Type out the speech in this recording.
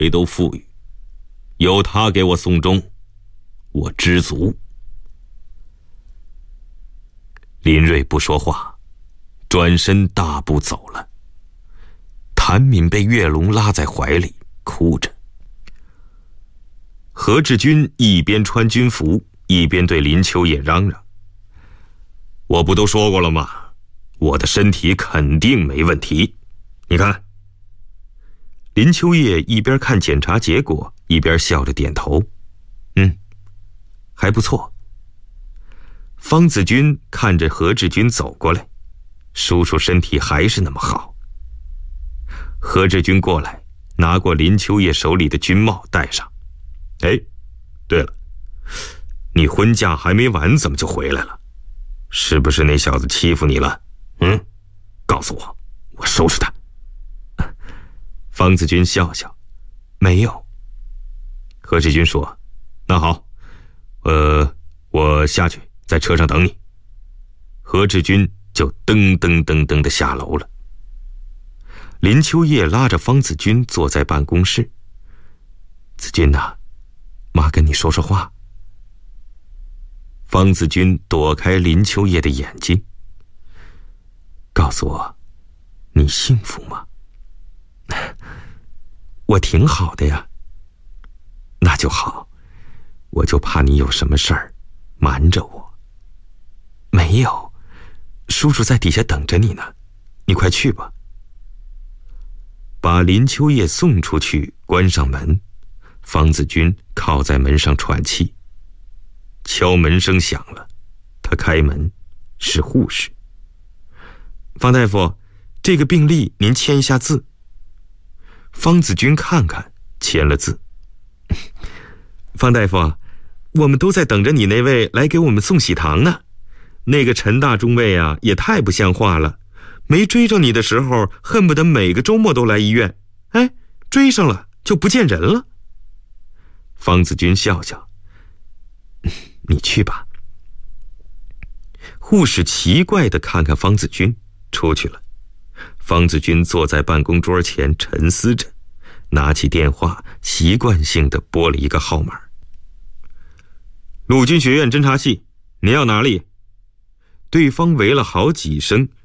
谁都富裕，有他给我送终，我知足。林瑞不说话，转身大步走了。谭敏被岳龙拉在怀里，哭着。何志军一边穿军服，一边对林秋叶嚷嚷：“我不都说过了吗？我的身体肯定没问题，你看。”林秋叶一边看检查结果，一边笑着点头：“还不错。”方子军看着何志军走过来：“叔叔身体还是那么好。”何志军过来，拿过林秋叶手里的军帽戴上。“哎，对了，你婚假还没完，怎么就回来了？是不是那小子欺负你了？告诉我，我收拾他。”方子军笑笑：“没有。”何志军说：“那好，我下去，在车上等你。”何志军就噔噔噔噔地下楼了。林秋叶拉着方子军坐在办公室：“子军呐，妈跟你说说话。”方子军躲开林秋叶的眼睛：“告诉我，你幸福吗？”“我挺好的呀。”“那就好，我就怕你有什么事儿，瞒着我。”“没有，叔叔在底下等着你呢，你快去吧。”把林秋叶送出去，关上门，方子军靠在门上喘气。敲门声响了，他开门，是护士。“方大夫，这个病历您签一下字。”方子军看看，签了字。“方大夫，我们都在等着你那位来给我们送喜糖呢。那个陈大中尉啊，也太不像话了，没追上你的时候，恨不得每个周末都来医院。哎，追上了就不见人了。”方子军笑笑：“你去吧。”护士奇怪地看看方子军，出去了。方子军坐在办公桌前沉思着，拿起电话，习惯性地拨了一个号码。“陆军学院侦察系，您要哪里？”对方喂了好几声，